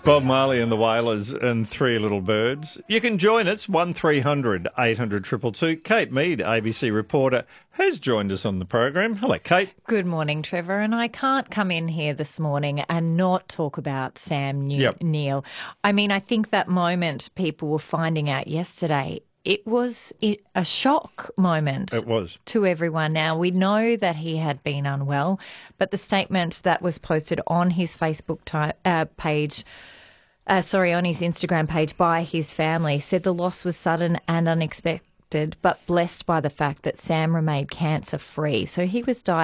Bob Marley and the Wailers and Three Little Birds. You can join us, 1300 800 222. Kate Mead, ABC reporter, has joined us on the program. Hello, Kate. Good morning, Trevor. And I can't come in here this morning and not talk about Sam Neill. I mean, I think that moment people were finding out yesterday, it was a shock moment. It was. To everyone. Now, we know that he had been unwell, but the statement that was posted on his Facebook page, on his Instagram page by his family said the loss was sudden and unexpected, but blessed by the fact that Sam remained cancer-free. So he was diagnosed